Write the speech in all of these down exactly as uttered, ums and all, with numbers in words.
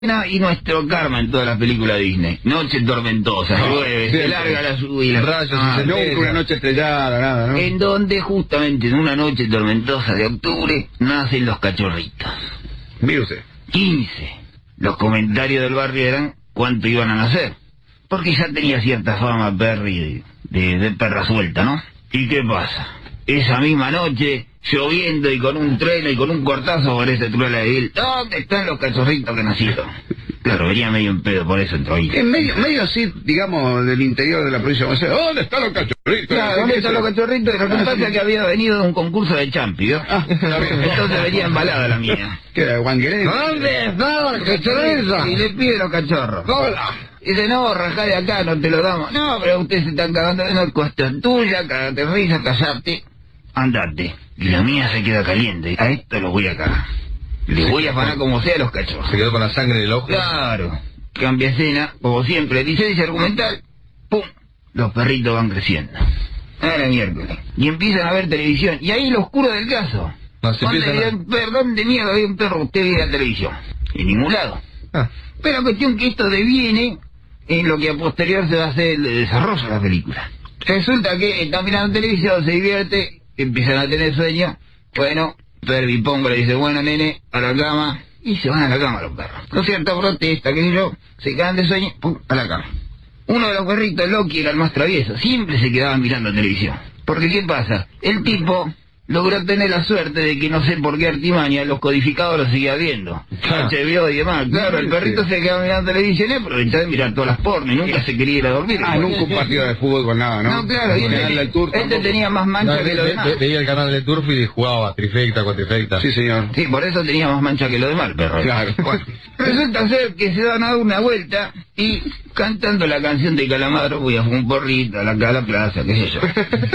Y nuestro karma en todas las películas de Disney. Noche tormentosa, No, llueve, sí, se sí. larga la lluvia, Rayos ah, y centellas. Nunca una noche estrellada, nada, ¿no? en donde justamente en una noche tormentosa de octubre nacen los cachorritos. Mire usted. quince. Los comentarios del barrio eran cuánto iban a nacer. Porque ya tenía cierta fama Perry de, de, de perra suelta, ¿no? ¿Y qué pasa? Esa misma noche, lloviendo y con un trueno y con un cortazo por esa truela de él, ¿dónde están los cachorritos que nacieron? Claro, venía medio en pedo, por eso entró ahí. En medio, medio así, digamos, del interior de la provincia de Buenos Aires. ¿Dónde están los cachorritos? Claro, ¿dónde están los cachorritos? Lo que pasa es que había venido de un concurso de champi, ¿no? Ah, está bien. Entonces venía embalada la mía. ¿Qué era, Guangueré? ¿Dónde están los cachorritos? Y le pide los cachorros. ¡Hola! Dice, no, rajá de acá, no te lo damos. No, pero ustedes se están cagando, no es cuestión tuya, cagate risa, callate, andate. Y la mía se queda caliente, a esto lo voy a cagar. Le voy a afanar como sea a los cachorros. Se quedó con la sangre en el ojo. Claro, cambia escena, como siempre, licencia argumental, pum, los perritos van creciendo. Ahora miércoles. Y empiezan a ver televisión, y ahí lo oscuro del caso. No, se ¿Dónde, empiezan a- había- perdón de mierda, había un perro, usted ve la televisión. En ningún lado. Ah, Pero la cuestión que esto deviene en lo que a posterior se va a hacer el desarrollo de la película. Resulta que están mirando televisión, se divierte, empiezan a tener sueño. Bueno, Perry Pongo le dice, bueno nene, a la cama, y se van a la cama los perros. ¿No es cierto? Protesta, qué sé yo, se quedan de sueño, pum, a la cama. Uno de los perritos, Loki, era el más travieso, siempre se quedaba mirando televisión. Porque ¿qué pasa? El tipo logró tener la suerte de que no sé por qué artimaña los codificados lo seguía viendo. Claro. H B O y demás. Claro, el perrito se quedaba mirando televisión y aprovechaba de mirar todas las porno y nunca se quería ir a dormir. Ah, nunca un partido de fútbol con nada, ¿no? No, claro, y Con este, el del Tour este tampoco. tenía más no, mancha que ve- los ve- demás. ve- veía el canal de Turf y jugaba trifecta, cuatrifecta. Sí, señor. Sí, por eso tenía más mancha que los demás, el perro. Claro. Bueno, resulta ser que se dan a dar una vuelta y cantando la canción de Calamaro, voy a fumar un porrito a la, a la plaza, qué sé yo.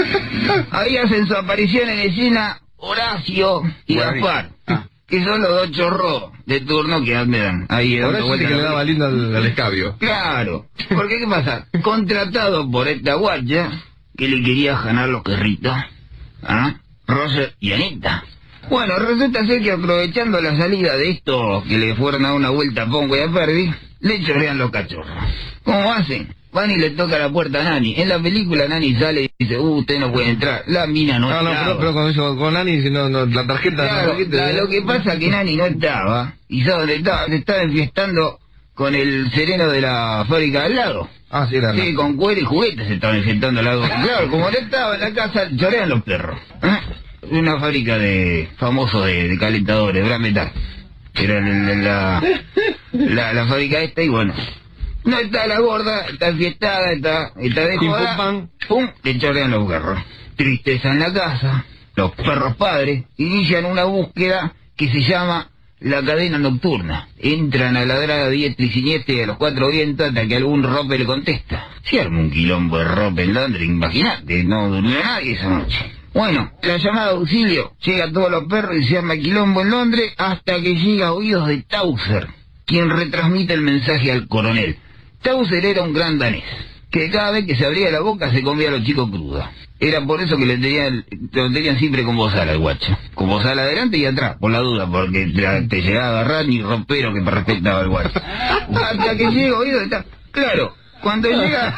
Ahí hacen su aparición en escena Horacio y Buenísimo. Gaspar, Ah. que son los dos chorros de turno que andan ahí dando Ahora sí vueltas que a le la daba lindo al, al escabio. Claro, porque ¿qué pasa? Contratado por esta guacha que le quería ganar los perritos, ¿ah? Roger y Anita. Bueno, resulta ser que aprovechando la salida de estos que le fueron a dar una vuelta a Pongo y a Perry, le chorrean los cachorros. ¿Cómo hacen? Van y le toca la puerta a Nani. En la película Nani sale y dice, uh, usted no puede entrar. La mina no No, no, estaba. pero, pero con eso, con Ani, si no, no, la tarjeta... Claro, la tarjeta la- lo que pasa es que Nani no estaba, y ¿sabe dónde estaba? Se estaba enfiestando con el sereno de la fábrica al lado. Ah, sí, era... Sí, con cuero y juguetes se estaba enfrentando al lado. Claro, como no estaba en la casa, llorean los perros. ¿Eh? Una fábrica de famosos de, de calentadores, gran metal. Era la, la, la, la fábrica esta y bueno. No está la gorda, está enfiestada, está, está de Pim, joda. pum, pam. Pum, le chorean los perros. Tristeza en la casa. Los perros padres inician una búsqueda que se llama la cadena nocturna. Entran a ladrar a diestra y siniestra y a los cuatro vientos hasta que algún rope le contesta. Se arma un quilombo de rope en Londres, imagínate, no durmió nadie esa noche. Bueno, la llamada de auxilio llega a todos los perros y se arma quilombo en Londres hasta que llega a oídos de Tauser, quien retransmite el mensaje al coronel. Tauser era un gran danés, que cada vez que se abría la boca se comía a los chicos crudos. Era por eso que le tenían, lo tenían siempre con bozal al guacho. Con bozal adelante y atrás, por la duda, porque te, te llegaba a agarrar ni rompero que respetaba al guacho. Hasta que llega oído de Tauser. Claro, cuando llega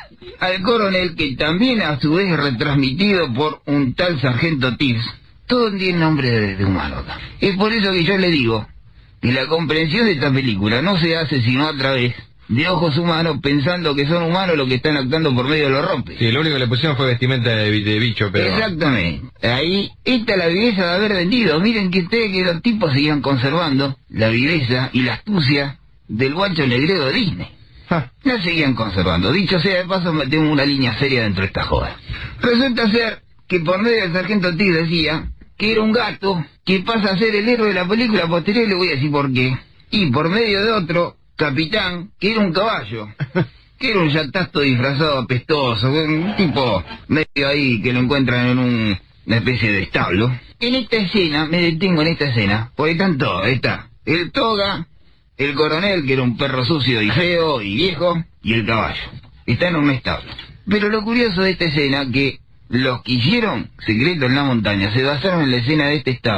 al coronel, que también a su vez es retransmitido por un tal sargento Tibbs, todo tiene nombre de, de humano acá. Es por eso que yo le digo que la comprensión de esta película no se hace sino a través de ojos humanos, pensando que son humanos los que están actuando por medio de los rompes. Sí, lo único que le pusieron fue vestimenta de, bi- de bicho, pero... Exactamente. Ahí, esta es la viveza de haber vendido. Miren que ustedes que los tipos seguían conservando la viveza y la astucia del guacho negredo de Disney. Ja. La seguían conservando. Dicho sea de paso, metemos una línea seria dentro de esta joda. Resulta ser que por medio del sargento T decía que era un gato que pasa a ser el héroe de la película posterior, y le voy a decir por qué. Y por medio de otro capitán, que era un caballo, que era un yatasto disfrazado apestoso, un tipo medio ahí que lo encuentran en un, una especie de establo. En esta escena, me detengo en esta escena, porque están todos, ahí está, el toga, el coronel, que era un perro sucio y feo y viejo, y el caballo. Están en un establo. Pero lo curioso de esta escena, que los que hicieron Secreto en la Montaña se basaron en la escena de este establo,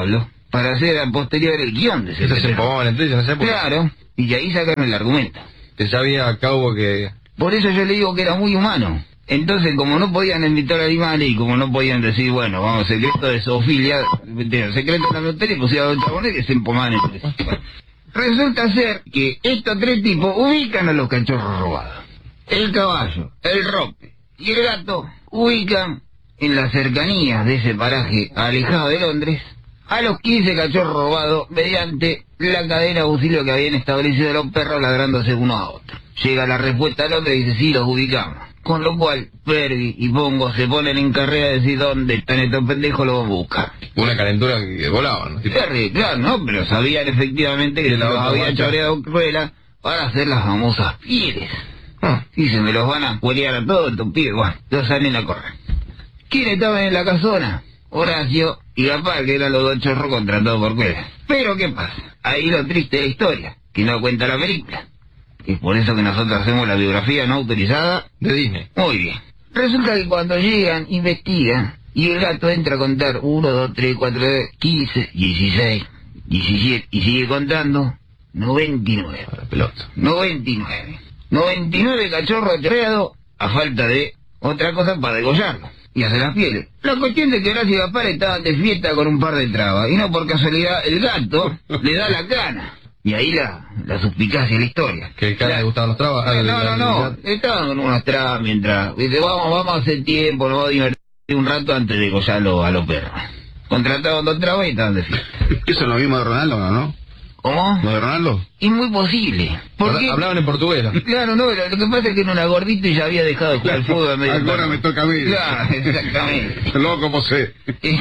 para hacer a posterior el guión de ese Eso se letrero. empomaban entre ellos en esa época. Claro, y de ahí sacaron el argumento. Que sabía Cabo que... Por eso yo le digo que era muy humano. Entonces, como no podían invitar animales y como no podían decir, bueno, vamos, secreto de zoofilia, de secreto de la notaria, y pusieron a los chabones que se empomaban entre sí. Bueno, resulta ser que estos tres tipos ubican a los cachorros robados. El caballo, el rope y el gato ubican en las cercanías de ese paraje alejado de Londres a los quince cachorros robados mediante la cadena de auxilio que habían establecido los perros ladrándose uno a otro. Llega la respuesta al hombre y dice, sí, los ubicamos. Con lo cual, Perry y Pongo se ponen en carrera de decir dónde están estos pendejos, los buscan. Una calentura que volaban, ¿no? Tipo, Perry, claro, no, pero sabían efectivamente que Que se la los otra había marcha. choreado Cruella para hacer las famosas pieles. ah, Y se me los van a cuelear a todos estos pibes, bueno, los salen a correr. ¿Quiénes estaban en la casona? Horacio y Gaspar, que eran los dos chorros contratados por Cruella. Pero, ¿qué pasa? Ahí lo triste de la historia, que no cuenta la película. Es por eso que nosotros hacemos la biografía no autorizada. de Disney. Muy bien. Resulta que cuando llegan, investigan, y el gato entra a contar uno, dos, tres, cuatro, quince, dieciséis, diecisiete, y sigue contando noventa y nueve. A la pelota. noventa y nueve. noventa y nueve cachorros chorreados a falta de otra cosa para degollarlos y hacer las pieles. La cuestión de que Horacio y Gaspar estaban de fiesta con un par de trabas, y no por casualidad el gato le da la cana. Y ahí la, la suspicacia de la historia. Que el cara La- le gustaban los trabas. ah, no, la- no, la- no, estaban con unas trabas mientras, dice, vamos, vamos a hacer tiempo, nos vamos a divertir un rato antes de collarlo a los perros. Contrataron dos trabas y estaban de fiesta. Eso es lo mismo de Ronaldo, ¿no? ¿no? ¿Cómo? ¿Lo de Ronaldo? Es muy posible. ¿Por Habla- qué? Hablaban en portugués. ¿no? Claro, no, lo, lo que pasa es que no era gordito y ya había dejado de jugar al fútbol a medio Ahora campo. me toca a mí. Claro, exactamente. Luego como sé. Eh,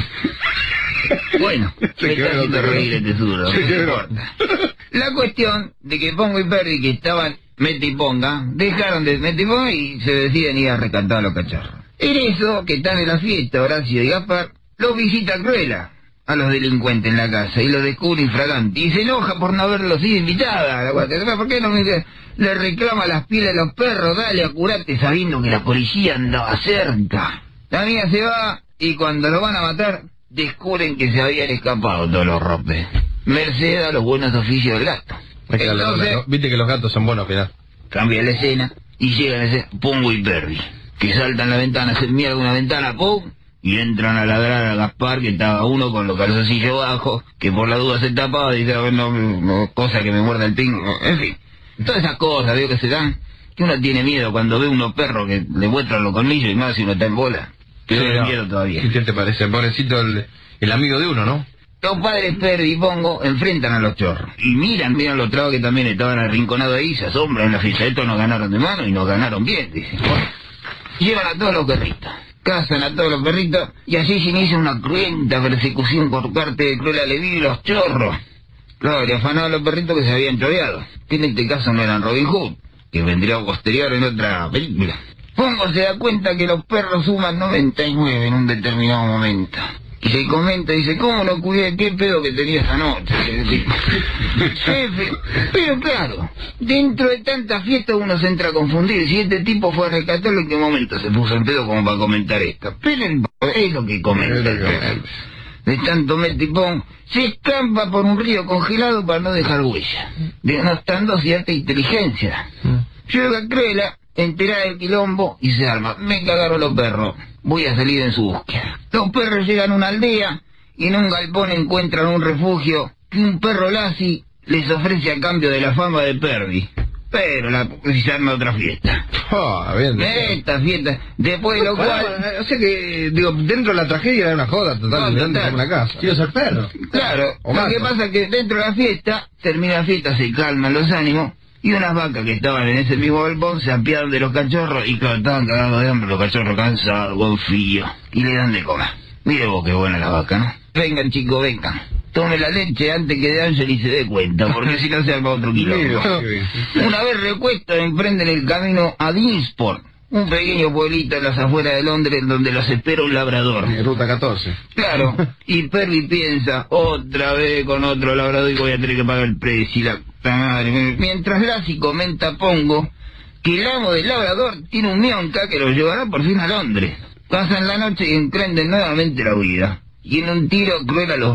Bueno, Se me está quebró, haciendo se quebró. reír este zurdo, Se no quebró. importa. La cuestión de que Pongo y Perry, que estaban mete y ponga, dejaron de mete y ponga y se deciden ir a rescatar a los cachorros. En eso, que están en la fiesta, Horacio y Gaspar, los visita Cruella a los delincuentes en la casa y los descubre infragante y se enoja por no haberlos sido invitada a la guardia. ¿Por qué no me dice? Le reclama las pieles a los perros, dale, acurate, sabiendo que la policía andaba cerca. La mía se va y cuando lo van a matar, descubren que se habían escapado todos los ropes. Merced a los buenos oficios del gato. Es que la- la- Entonces, la- Viste que los gatos son buenos al final. cambia la escena y llegan a ese Pongo y Perry, que saltan la ventana, se mierda una ventana, ¡pum! Y entran a ladrar a Gaspar, que estaba uno con los calzoncillos bajos, que por la duda se tapaba y dice, no, no, cosa que me muerda el pingo, en fin. Todas esas cosas, veo que se dan, que uno tiene miedo cuando ve unos perros que le muestran los colmillos y más si uno está en bola. Que Sí, tiene no. miedo todavía. ¿Qué te parece? Pobrecito el, el amigo de uno, ¿no? Los padres Perry y Pongo enfrentan a los chorros. Y miran, miran los trabas que también estaban arrinconados ahí, se asombran en la fiesta. Estos nos ganaron de mano y nos ganaron bien, dicen. Bueno, llevan a todos los perritos, cazan a todos los perritos, y así se inicia una cruenta persecución por parte de Cruella Leví y los chorros. Claro, le afanaban a los perritos que se habían choreado. Que en este caso no eran Robin Hood, que vendría posterior en otra película. Pongo se da cuenta que los perros suman noventa y nueve en un determinado momento. Y se comenta, dice, ¿cómo no cuidé? ¿Qué pedo que tenía esa noche? Jefe, pero claro, dentro de tanta fiesta uno se entra a confundir. Si este tipo fue a rescatarlo, ¿en qué momento se puso en pedo como para comentar esto? Pero el es lo que comenta. Es lo que el jefe. comenta. De tanto metipón, se escampa por un río congelado para no dejar huella, denostando cierta inteligencia. Llega Cruella, entera del quilombo, y se arma. Me cagaron los perros. Voy a salir en su búsqueda. Los perros llegan a una aldea y en un galpón encuentran un refugio que un perro Lassie les ofrece a cambio de la fama de Perry. Pero la se arma otra fiesta. Ah, bien. Esta fiesta, después de lo Bueno, cual... o sea que, digo, dentro de la tragedia era una joda total, No, dentro total. de una casa. Quiero ser perro. Claro, O lo gato. que pasa es que dentro de la fiesta, termina la fiesta, se calman los ánimos, y unas vacas que estaban en ese mismo galpón se apiadan de los cachorros y claro, estaban cagados de hambre, los cachorros cansados, con frío, y le dan de comer. Mire vos qué buena la vaca, ¿no? Vengan chicos, vengan. Tome la leche antes que de Ángel se dé cuenta, porque si no se arma otro Mira, quilombo. qué bien. Una vez recuestos emprenden el camino a Deansport, un pequeño pueblito en las afueras de Londres donde los espera un labrador. Eh, Ruta catorce. Claro, y Perry piensa, otra vez con otro labrador y voy a tener que pagar el precio y la puta madre. Mientras Lassie comenta a Pongo que el amo del labrador tiene un mionca que lo llevará por fin a Londres. Pasan la noche y emprenden nuevamente la huida. Y en un tiro Cruella los ve,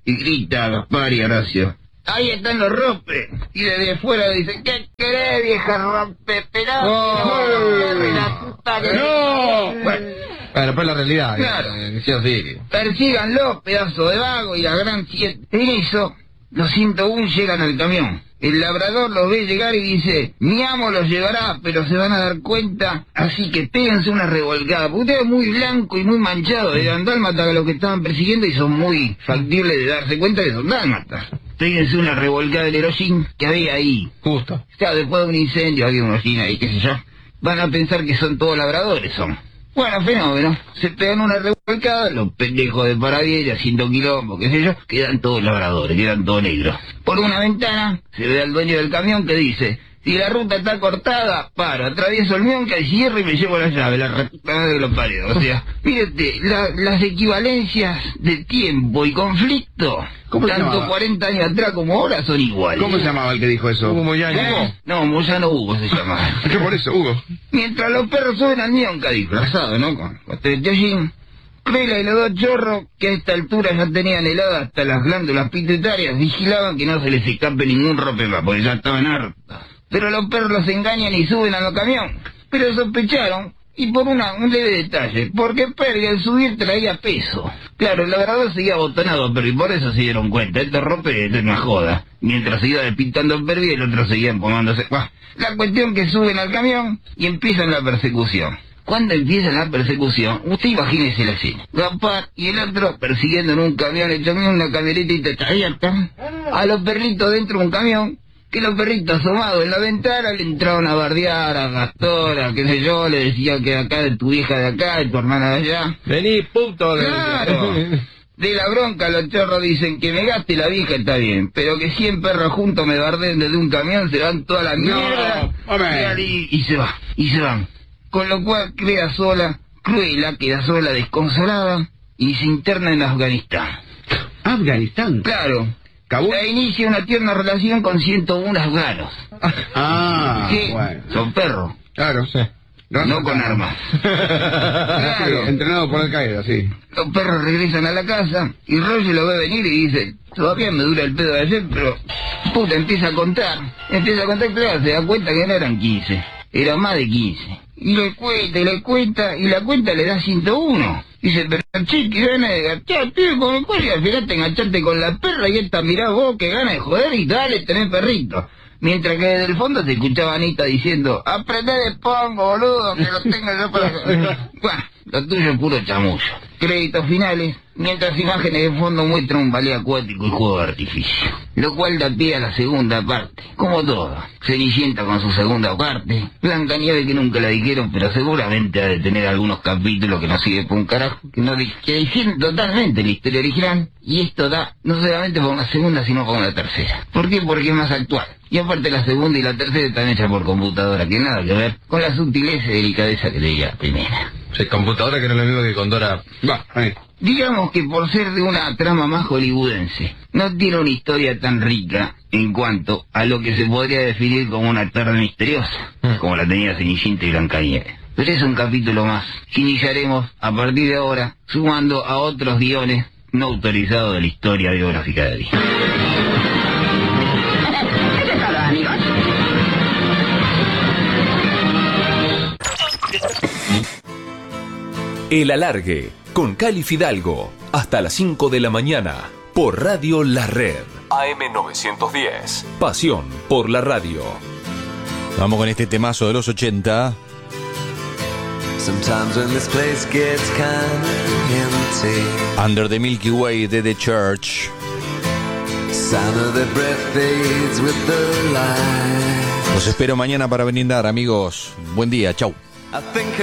y grita a Gaspar y Horacio: ¡ahí están los rompes! Y desde fuera dice: ¿qué querés, vieja rompe pelado? ¡Oh! La puta que... ¡No! Bueno, Bueno, pues la realidad. Claro. eh, sí, sí. persíganlo, pedazo de vago, y la gran siete. En eso, los ciento uno llegan al camión. El labrador los ve llegar y dice: mi amo los llevará, pero se van a dar cuenta, así que péguense una revolcada. Porque usted es muy blanco y muy manchado, eran dálmatas a los que estaban persiguiendo y son muy factibles de darse cuenta que son dálmatas. Péguense una revolcada del Hiroshima que había ahí. Justo. O sea, después de un incendio había unos chinos ahí, qué sé yo. Van a pensar que son todos labradores, son. Bueno, fenómeno. Se pegan una revolcada, los pendejos de Paraguay, haciendo quilombo, qué sé yo, quedan todos labradores, quedan todos negros. Por una ventana se ve al dueño del camión que dice: si la ruta está cortada, paro, atravieso el Mionca y cierro y me llevo la llave, la reputada de los paredes. O sea, mírate, la, las equivalencias de tiempo y conflicto, ¿Cómo se tanto llamaba? cuarenta años atrás como ahora, son iguales. ¿Cómo se llamaba el que dijo eso? Hugo Moyano. ¿Eh? No, Moyano Hugo se llama. ¿Qué por eso, Hugo? Mientras los perros suben al Mionca disfrazados, ¿no? Con con este teollín, Cruela y los dos chorros, que a esta altura ya tenían heladas hasta las glándulas pituitarias, vigilaban que no se les escape ningún rope más, porque ya estaban hartos. Pero los perros los engañan y suben a los camiones. Pero sospecharon, y por una, un leve detalle, porque Perry al subir traía peso. Claro, el labrador seguía botonado, pero y por eso se dieron cuenta. Esto rompe, esto es una joda. Mientras se iba despintando Perry, el otro seguía empomándose. Buah. La cuestión que suben al camión y empiezan la persecución. Cuando empieza la persecución, usted imagínese la escena. Gaspar y el otro persiguiendo en un camión, hecho una camionetita abierta, a los perritos dentro de un camión, que los perritos asomados en la ventana le entraban a bardear a Gastora, qué sé yo, le decía que acá de tu hija de acá, de tu hermana de allá. Vení, puto. Claro. De la bronca los chorros dicen: que me gaste la vieja está bien, pero que cien perros juntos me bardeen desde un camión, se van toda la mierda. hombre. y, y se va, y se van. Con lo cual queda sola, Cruella queda sola, desconsolada, y se interna en Afganistán. Afganistán. Claro. ¿Kabul? Se inicia una tierna relación con ciento uno afganos. Ah, que bueno. son perros, Claro. Sí. no con armas. Claro. Entrenado por Al-Qaeda, sí. Los perros regresan a la casa y Roger lo ve venir y dice: todavía me dura el pedo de ayer, pero puta, empieza a contar. Empieza a contar, claro, se da cuenta que no eran quince, eran más de quince. Y le cuenta, y le cuenta, y la cuenta le da ciento uno. Dice: pero che, que gana de gachar, tío, con el cual y al final te enganchaste con la perra y esta mirá vos, que gana de joder y dale, tenés perrito. Mientras que desde el fondo se escuchaba a Anita diciendo: aprendé de pongo, boludo, que lo tengo yo para... Bueno, lo tuyo es puro chamullo. Créditos finales, mientras imágenes de fondo muestran un ballet acuático y juego de artificio. Lo cual da pie a la segunda parte, como todo. Cenicienta con su segunda parte, Blancanieves que nunca la dijeron, pero seguramente ha de tener algunos capítulos que no sigue por un carajo, que no di- que difieren totalmente la historia original, y esto da no solamente para una segunda, sino para una tercera. ¿Por qué? Porque es más actual. Y aparte la segunda y la tercera están hechas por computadora, que nada que ver con la sutileza y delicadeza que leía la primera. Sí, computadora que no es lo mismo que con Dora. Va, ahí. Digamos que por ser de una trama más hollywoodense, no tiene una historia tan rica en cuanto a lo que se podría definir como una tarde misteriosa, Mm. como la tenía Cenicienta y Blancanieves. Pero es un capítulo más que iniciaremos a partir de ahora, sumando a otros guiones no autorizados de la historia biográfica de Disney. Eso es todo, amigos. El Alargue, con Cali Fidalgo, hasta las cinco de la mañana, por Radio La Red. A M novecientos diez, pasión por la radio. Vamos con este temazo de los ochenta. Sometimes when this place gets kind of empty, Under the Milky Way de The Church. sound of their breath fades with the light. Los espero mañana para brindar, amigos. Buen día, chau. I think